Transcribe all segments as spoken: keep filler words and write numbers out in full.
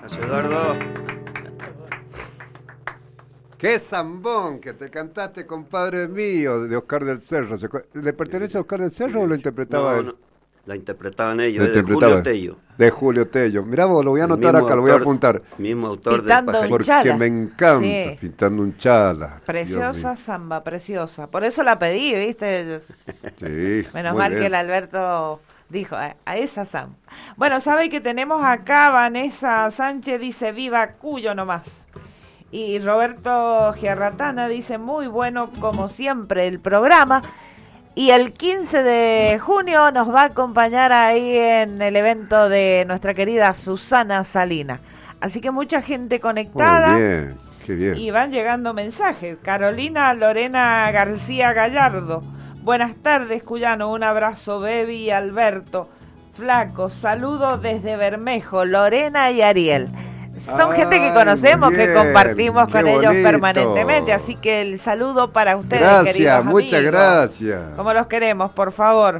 José Eduardo. ¡Qué zambón que te cantaste, compadre mío, de Oscar del Cerro! ¿Le pertenece a Oscar del Cerro o lo interpretaba no, él? No, la interpretaban ellos, ¿Lo de interpretaba? Julio Tello. De Julio Tello. Mirá vos, lo voy a anotar acá, autor, lo voy a apuntar. Mismo autor Pintando del un Porque chala. me encanta, Sí. Pintando un chala. Preciosa samba, preciosa. Por eso la pedí, ¿viste? Sí, Menos muy mal bien. que el Alberto dijo, a, a esa samba. Bueno, sabe que tenemos acá, Vanessa Sánchez dice, viva Cuyo nomás. Y Roberto Giarratana dice, muy bueno como siempre el programa. Y el quince de junio nos va a acompañar ahí en el evento de nuestra querida Susana Salina. Así que mucha gente conectada. Muy bien, qué bien. Y van llegando mensajes. Carolina Lorena García Gallardo. Buenas tardes, Cuyano. Un abrazo, Bebi y Alberto. Flaco, saludo desde Bermejo, Lorena y Ariel. Son Ay, gente que conocemos, muy que bien, compartimos qué con ellos bonito. permanentemente. Así que el saludo para ustedes, Gracias, queridos muchas amigos. gracias. Como los queremos, por favor.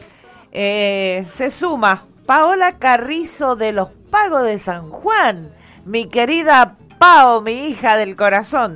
Eh, se suma Paola Carrizo de los Pagos de San Juan. Mi querida Pao, mi hija del corazón.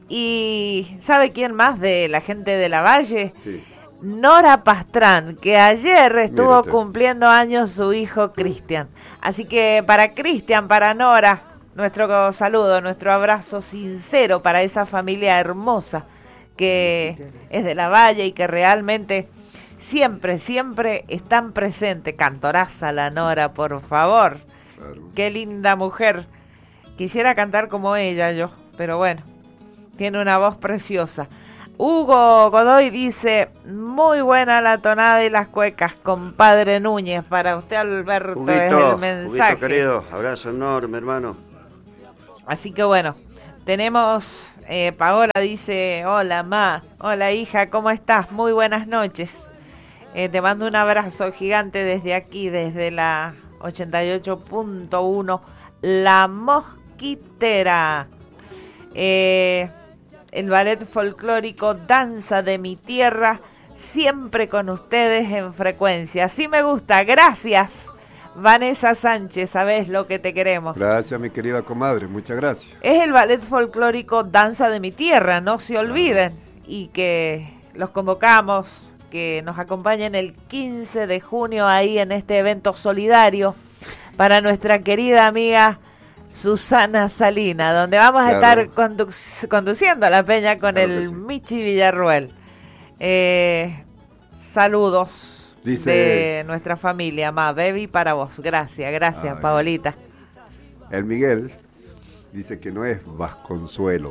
Y ¿sabe quién más de la gente de la Valle? Sí. Nora Pastrán, que ayer estuvo Mírate. cumpliendo años su hijo Cristian. Así que para Cristian, para Nora, nuestro saludo, nuestro abrazo sincero para esa familia hermosa que es de la Valle y que realmente siempre, siempre están presentes. Cantoraza la Nora, por favor. Claro. Qué linda mujer. Quisiera cantar como ella yo, pero bueno, tiene una voz preciosa. Hugo Godoy dice, muy buena la tonada y las cuecas, compadre Núñez. Para usted, Alberto, Huguito, es el mensaje. Huguito querido, abrazo enorme, hermano. Así que bueno, tenemos, eh, Paola dice, hola ma, hola hija, ¿cómo estás? Muy buenas noches. Eh, te mando un abrazo gigante desde aquí, desde la ochenta y ocho punto uno, La Mosquitera. Eh... El ballet folclórico Danza de mi Tierra, siempre con ustedes en frecuencia. Así me gusta, gracias. Vanessa Sánchez, sabes lo que te queremos. Gracias, mi querida comadre, muchas gracias. Es el ballet folclórico Danza de mi Tierra, no se olviden. Y que los convocamos, que nos acompañen el quince de junio ahí en este evento solidario para nuestra querida amiga Susana Salina, donde vamos a Claro. estar condu- conduciendo la peña con Claro que el sí. Michi Villarruel. Eh, saludos Dice- de nuestra familia, ma, Bebi, para vos. Gracias, gracias, Ay. Paolita. El Miguel dice que no es Vasconsuelo,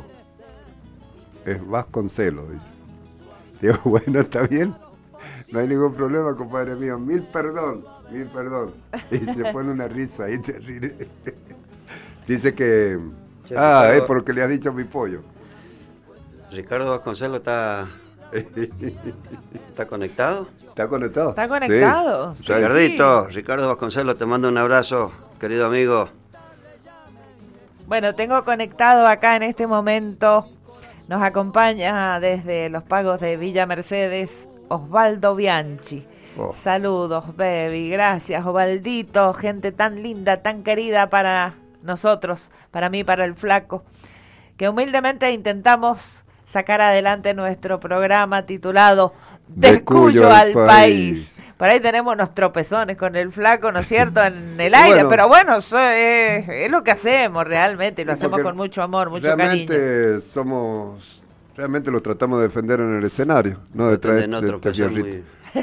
es Vasconcelo, dice. Digo, bueno, está bien, no hay ningún problema, compadre mío, mil perdón, mil perdón. Y se pone una risa ahí terrible. Dice que, Che, ah, Ricardo. es porque le ha dicho mi pollo. Ricardo Vasconcelos está, está conectado. ¿Está conectado? ¿Está conectado? Sí. Sí, Ricardito, Ricardo Vasconcelos, te mando un abrazo, querido amigo. Bueno, tengo conectado acá en este momento, nos acompaña desde los Pagos de Villa Mercedes, Osvaldo Bianchi. Oh. Saludos, baby, gracias, Osvaldito, gente tan linda, tan querida para nosotros, para mí, para el flaco, que humildemente intentamos sacar adelante nuestro programa titulado De Cuyo al país. Por ahí tenemos unos tropezones con el flaco, ¿no es cierto?, en el aire, Bueno. pero bueno, eso es, es lo que hacemos realmente, y lo Sí, hacemos porque con mucho amor, mucho cariño. Realmente somos, realmente lo tratamos de defender en el escenario, no detrás de, Tienen de otro este pezón fierrito.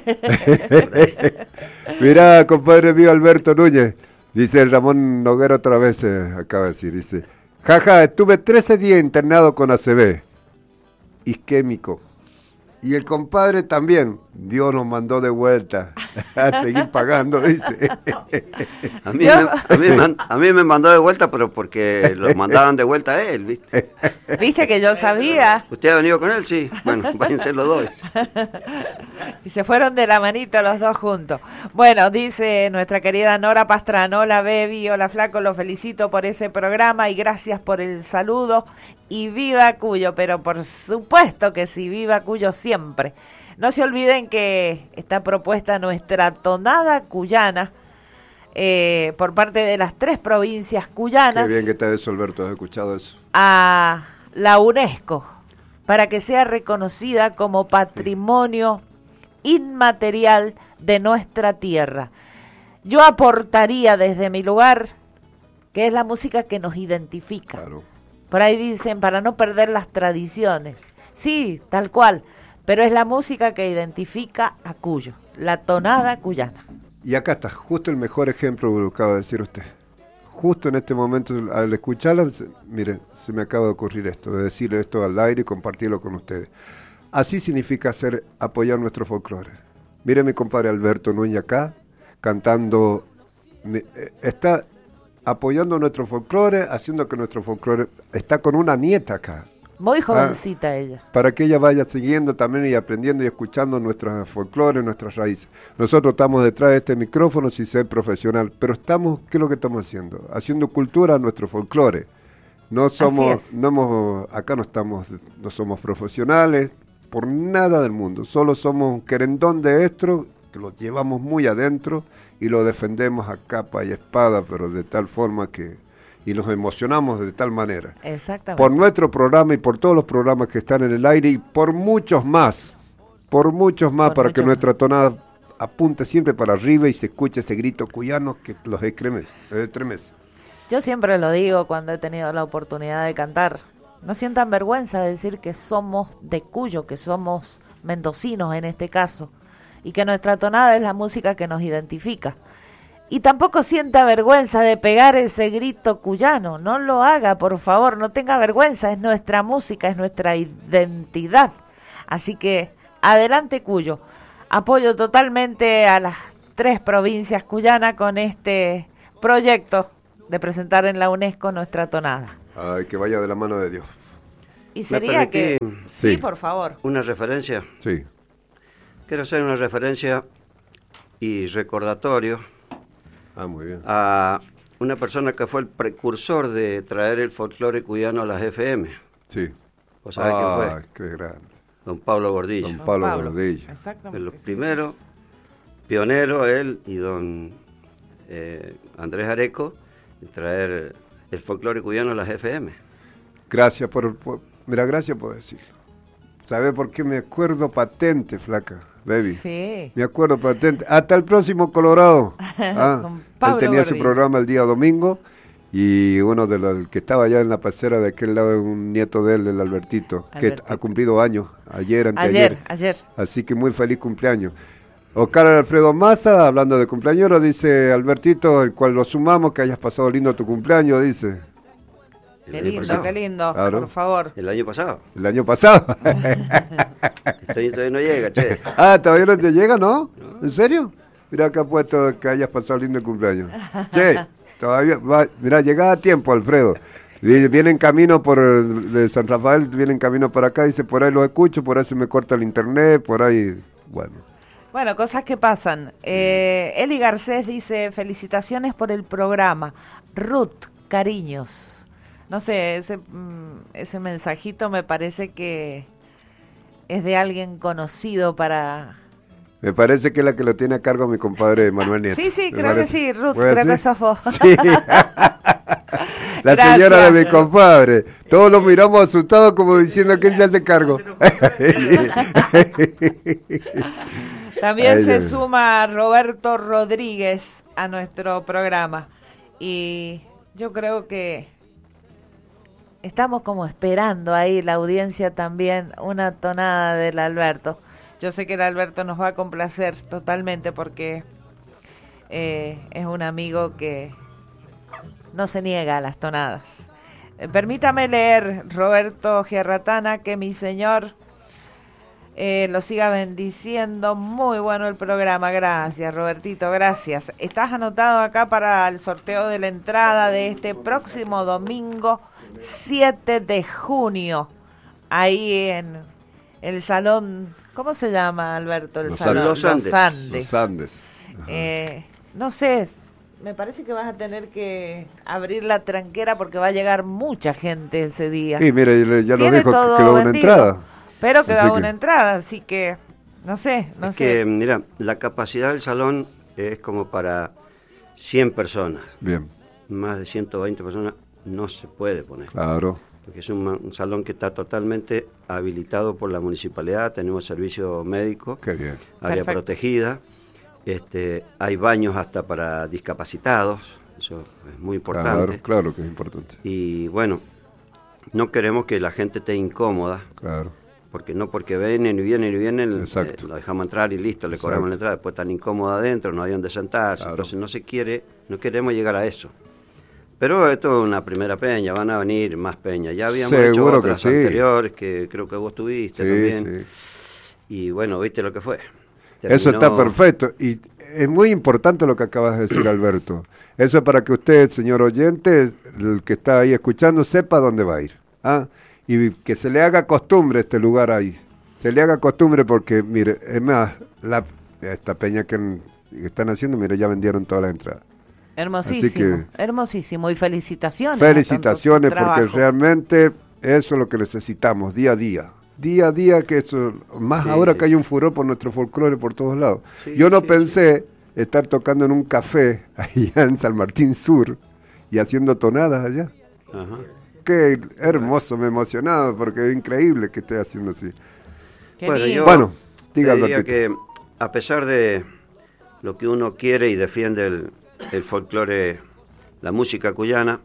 muy- Mirá, compadre mío Alberto Núñez, dice Ramón Noguera otra vez, eh, acaba de decir, dice, jaja, estuve trece días internado con A C V, isquémico, y el compadre también, Dios nos mandó de vuelta a seguir pagando, dice. A mí, me, a, mí, me- a mí me mandó de vuelta, pero porque lo mandaban de vuelta a él, ¿viste? ¿Viste que yo sabía? ¿Usted ha venido con él? Sí. Bueno, váyanse los dos. Y se fueron de la manito los dos juntos. Bueno, dice nuestra querida Nora Pastrana, hola Bebi, hola Flaco, los felicito por ese programa y gracias por el saludo y viva Cuyo, pero por supuesto que sí, viva Cuyo siempre. No se olviden que está propuesta nuestra tonada cuyana eh, por parte de las tres provincias cuyanas. Qué bien que está eso, Alberto, has escuchado eso. A la UNESCO, para que sea reconocida como patrimonio inmaterial de nuestra tierra. Yo aportaría desde mi lugar que es la música que nos identifica. Claro. Por ahí dicen, para no perder las tradiciones. Sí, tal cual, pero es la música que identifica a Cuyo, la tonada cuyana. Y acá está, justo el mejor ejemplo de lo que acaba de decir usted. Justo en este momento, al escucharla, se, mire, se me acaba de ocurrir esto, de decirle esto al aire y compartirlo con ustedes. Así significa hacer, apoyar nuestro folclore. Mire mi compadre Alberto Núñez acá, cantando, está apoyando nuestro folclore, haciendo que nuestro folclore, está con una nieta acá. Muy jovencita ah, ella. Para que ella vaya siguiendo también y aprendiendo y escuchando nuestros folclore, nuestras raíces. Nosotros estamos detrás de este micrófono sin ser profesional, pero estamos, ¿qué es lo que estamos haciendo? Haciendo cultura a nuestro folclore. No somos, no hemos, acá no estamos, no somos profesionales por nada del mundo. Solo somos un querendón de esto que lo llevamos muy adentro y lo defendemos a capa y espada, pero de tal forma que y nos emocionamos de tal manera. Exactamente. Por nuestro programa y por todos los programas que están en el aire y por muchos más, por muchos más, por para muchos que nuestra tonada apunte siempre para arriba y se escuche ese grito cuyano que los estremece. Yo siempre lo digo cuando he tenido la oportunidad de cantar, no sientan vergüenza de decir que somos de Cuyo, que somos mendocinos en este caso, y que nuestra tonada es la música que nos identifica. Y tampoco sienta vergüenza de pegar ese grito cuyano, no lo haga, por favor, no tenga vergüenza, es nuestra música, es nuestra identidad. Así que, adelante Cuyo, apoyo totalmente a las tres provincias cuyanas con este proyecto de presentar en la UNESCO nuestra tonada. Ay, que vaya de la mano de Dios. Y sería que, sí, sí, por favor. Una referencia. Sí. Quiero hacer una referencia y recordatorio. Ah, muy bien. A una persona que fue el precursor de traer el folclore cuyano a las F M. Sí. ¿Vos sabés ah, quién fue? Qué grande. Don Pablo Gordillo. Don Pablo, Pablo. Gordillo. Exactamente. El primero, sí, sí. Pionero, él y don eh, Andrés Areco, en traer el folclore cuyano a las F M. Gracias por, por mira, gracias por decirlo. ¿Sabe por qué me acuerdo patente, flaca? Baby. Sí. Me acuerdo patente. Hasta el próximo Colorado. Ah, él tenía Gordillo. Su programa el día domingo y uno de los que estaba allá en la pasera de aquel lado, un nieto de él, el Albertito, Albertito. que ha cumplido años, ayer, anteayer. Ayer, ayer. Así que muy feliz cumpleaños. Oscar Alfredo Maza, hablando de cumpleaños, dice Albertito, el cual lo sumamos, que hayas pasado lindo tu cumpleaños, dice. Qué lindo, qué lindo, claro. Por favor. El año pasado. El año pasado. Este año todavía no llega, che. Ah, todavía no te llega, ¿no? ¿No? ¿En serio? Mira acá ha puesto que hayas pasado lindo el cumpleaños. Che, todavía va, mira, llega a tiempo, Alfredo. Viene en camino por de San Rafael, viene en camino para acá, dice, por ahí lo escucho, por ahí se me corta el internet, por ahí, bueno. Bueno, cosas que pasan. Eh, Eli Garcés dice, felicitaciones por el programa. Ruth, cariños. No sé, ese, ese mensajito me parece que es de alguien conocido para... Me parece que es la que lo tiene a cargo mi compadre Manuel Nieto. Sí, sí, ¿Me creo parece? que sí, Ruth, creo decir? que sos vos. Sí. La Gracias, señora de mi compadre. Todos lo miramos asustados como diciendo que él se hace cargo. También Ay, se Dios. suma Roberto Rodríguez a nuestro programa. Y yo creo que... estamos como esperando ahí, la audiencia también, una tonada del Alberto. Yo sé que el Alberto nos va a complacer totalmente porque eh, es un amigo que no se niega a las tonadas. Eh, permítame leer, Roberto Giarratana, que mi señor eh, lo siga bendiciendo. Muy bueno el programa, gracias Robertito, gracias. Estás anotado acá para el sorteo de la entrada de este próximo domingo siete de junio, ahí en el salón, ¿cómo se llama, Alberto? El Los salón Los Andes. Los Andes. Los Andes. Eh, no sé, me parece que vas a tener que abrir la tranquera porque va a llegar mucha gente ese día. Sí, mire, ya lo Tiene dijo, todo que quedó una vendido, entrada. pero quedó Así una que- entrada, así que, no sé, no Es sé. que, mira, la capacidad del salón es como para cien personas. Bien. Más de ciento veinte personas no se puede poner. Claro. Porque es un, un salón que está totalmente habilitado por la municipalidad, tenemos servicio médico, Qué bien. área Perfecto. protegida, este, hay baños hasta para discapacitados, eso es muy importante. Claro, claro que es importante. Y bueno, no queremos que la gente esté incómoda, Claro. porque no porque vienen y vienen y vienen, Exacto. eh, lo dejamos entrar y listo, le Exacto. cobramos la entrada, después están incómodos adentro, no hay donde sentarse, Claro. entonces no se quiere, no queremos llegar a eso. Pero esto es una primera peña, van a venir más peñas, ya habíamos hecho Seguro otras que sí. anteriores, que creo que vos tuviste Sí, también, sí. y bueno, viste lo que fue. Eso está Terminó- perfecto. Y es muy importante lo que acabas de decir, Alberto. Eso es para que usted, señor oyente, el que está ahí escuchando, sepa dónde va a ir. ¿Ah? Y que se le haga costumbre este lugar ahí. Se le haga costumbre porque, mire, es más, la, esta peña que, que están haciendo, mire, ya vendieron todas las entradas. Hermosísimo, hermosísimo. Y felicitaciones. Felicitaciones, a tanto porque trabajo. realmente eso es lo que necesitamos día a día. Día a día, que eso, más Sí, ahora sí. que hay un furor por nuestro folclore por todos lados. Sí, Yo no sí, pensé estar tocando en un café allá en San Martín Sur y haciendo tonadas allá. Ajá. Qué hermoso, me emocionaba porque es increíble que esté haciendo así. Qué Bueno, lindo. yo Bueno, te diga, diría Albertito. que a pesar de lo que uno quiere y defiende el, el folclore, la música cuyana,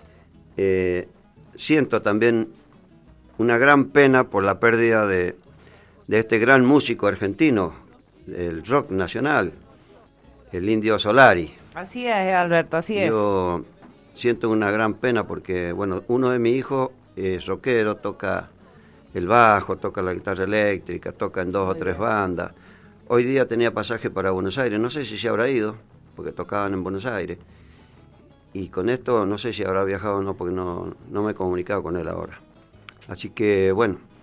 eh, siento también una gran pena por la pérdida de, de este gran músico argentino, del rock nacional, el Indio Solari. Así es, Alberto, así es. Yo siento una gran pena porque, bueno, uno de mis hijos es rockero, toca el bajo, toca la guitarra eléctrica, toca en dos o tres bandas. Hoy día tenía pasaje para Buenos Aires, no sé si se habrá ido, porque tocaban en Buenos Aires. Y con esto no sé si habrá viajado o no, porque no, no me he comunicado con él ahora. Así que, bueno,